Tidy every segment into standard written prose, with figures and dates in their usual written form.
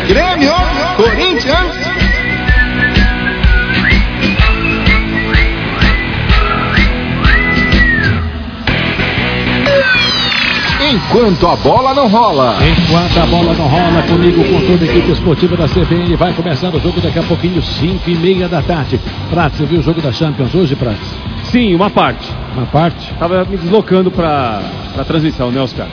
Grêmio, Corinthians. Enquanto a bola não rola. Enquanto a bola não rola, comigo, com toda a equipe esportiva da CBN, vai começar o jogo daqui a pouquinho, 5h30 da tarde. Prats, você viu o jogo da Champions hoje, Prats? Sim, uma parte. Uma parte? Tava me deslocando pra transmissão, né, Oscar?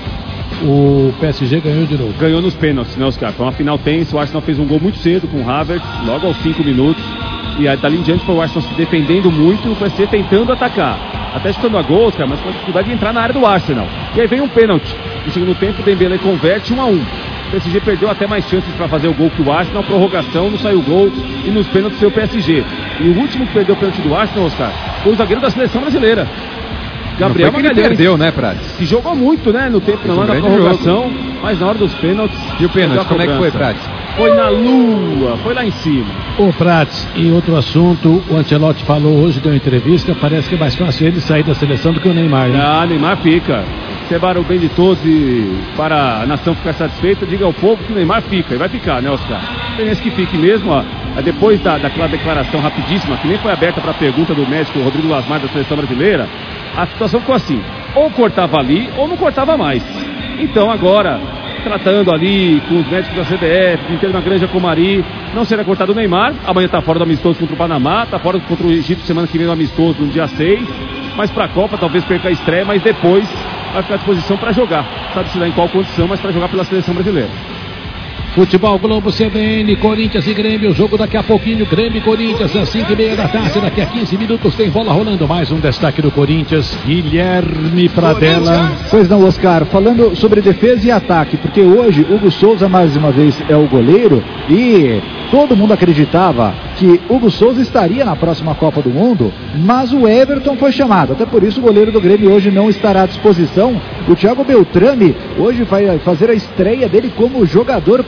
O PSG ganhou de novo. Ganhou nos pênaltis, né, Oscar? Foi uma final tensa, o Arsenal fez um gol muito cedo com o Havertz, logo aos 5 minutos. E aí, dali em diante foi o Arsenal se defendendo muito e o PSG tentando atacar. Até chutando a gol, Oscar, mas com a dificuldade de entrar na área do Arsenal. E aí vem um pênalti. No segundo tempo, o Dembélé converte 1-1. O PSG perdeu até mais chances para fazer o gol que o Arsenal. Prorrogação, não saiu o gol. E nos pênaltis foi o PSG. E o último que perdeu o pênalti do Arsenal, Oscar, foi o zagueiro da seleção brasileira, Gabriel Magalhães. Ele perdeu, né, Prats? Que jogou muito, né, no tempo, na hora da prorrogação. Jogo. Mas na hora dos pênaltis... E o pênalti, como é que foi, Prats? Foi na lua, foi lá em cima. Ô Prats, e outro assunto, o Ancelotti falou hoje, deu entrevista, parece que é mais fácil ele sair da seleção do que o Neymar, né? Ah, Neymar fica. Se é para o bem de todos e para a nação ficar satisfeita, diga ao povo que o Neymar fica, e vai ficar, né, Oscar? Tem esse que fique mesmo, ó. Depois daquela declaração rapidíssima, que nem foi aberta para a pergunta do médico Rodrigo Lasmar da seleção brasileira, a situação ficou assim, ou cortava ali, ou não cortava mais. Então agora, tratando ali com os médicos da CBF, inteiro na Granja Comari, não será cortado o Neymar. Amanhã está fora do amistoso contra o Panamá, está fora contra o Egito semana que vem no amistoso no dia 6. Mas para a Copa talvez perca a estreia, mas depois vai ficar à disposição para jogar. Sabe-se lá em qual condição, mas para jogar pela seleção brasileira. Futebol Globo, CBN, Corinthians e Grêmio, o jogo daqui a pouquinho, Grêmio e Corinthians, às 5h30 da tarde, daqui a 15 minutos tem bola rolando, mais um destaque do Corinthians, Guilherme Pradella. Pois não, Oscar, falando sobre defesa e ataque, porque hoje Hugo Souza mais uma vez é o goleiro e todo mundo acreditava que Hugo Souza estaria na próxima Copa do Mundo, mas o Everton foi chamado, até por isso o goleiro do Grêmio hoje não estará à disposição. O Thiago Beltrame hoje vai fazer a estreia dele como jogador